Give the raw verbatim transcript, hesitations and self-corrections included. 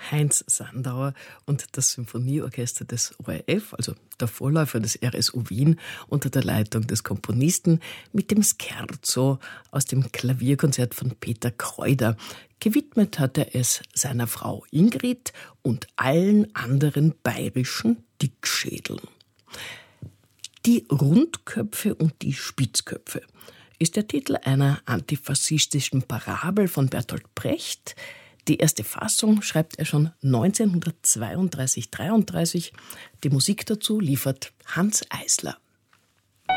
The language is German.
Heinz Sandauer und das Symphonieorchester des O R F, also der Vorläufer des R S U Wien, unter der Leitung des Komponisten mit dem Scherzo aus dem Klavierkonzert von Peter Kreuder. Gewidmet hat er es seiner Frau Ingrid und allen anderen bayerischen Dickschädeln. Die Rundköpfe und die Spitzköpfe ist der Titel einer antifaschistischen Parabel von Bertolt Brecht. Die erste Fassung schreibt er schon neunzehnhundertzweiunddreißig dreiunddreißig. Die Musik dazu liefert Hanns Eisler.